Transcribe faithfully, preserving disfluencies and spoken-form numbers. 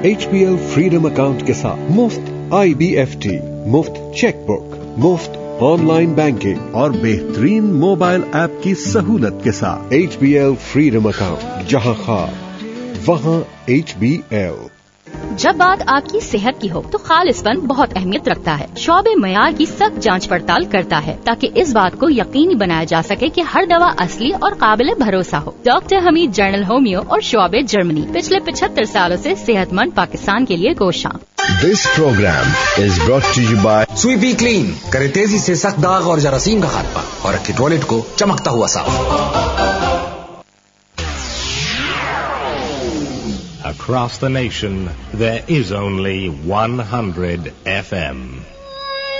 H P L freedom account के साथ मुफ्त आई बी एफ टी, मुफ्त चेकबुक, मुफ्त ऑनलाइन बैंकिंग और बेहतरीन मोबाइल ऐप की सहूलत के साथ H P L freedom account, जहां ख्वाब वहां एच बी एल। जब बात आपकी सेहत की हो तो खालिसपन बहुत अहमियत रखता है। शोबे मयार की सख्त जांच पड़ताल करता है ताकि इस बात को यकीनी बनाया जा सके कि हर दवा असली और काबिल भरोसा हो। डॉक्टर हमीद, जर्नल होम्यो और शोबे जर्मनी, पिछले पचहत्तर सालों से सेहतमंद पाकिस्तान के लिए कोशां। This programme is brought to you bye स्वीपी clean, करे तेजी से सख्त दाग और जरासीम का खात्मा और रखे टॉयलेट को चमकता हुआ साफ। Across the nation, there is only one hundred F M.